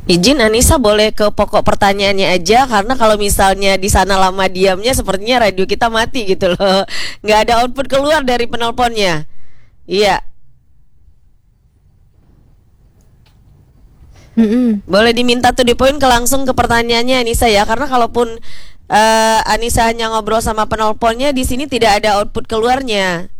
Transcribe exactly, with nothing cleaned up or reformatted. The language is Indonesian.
Izin Anissa boleh ke pokok pertanyaannya aja, karena kalau misalnya di sana lama diamnya sepertinya radio kita mati gitu loh. Nggak ada output keluar dari penelponnya. Iya, Mm-mm. boleh diminta tuh di poin ke langsung ke pertanyaannya Anissa ya, karena kalaupun eh, Anissa hanya ngobrol sama penelponnya di sini tidak ada output keluarnya.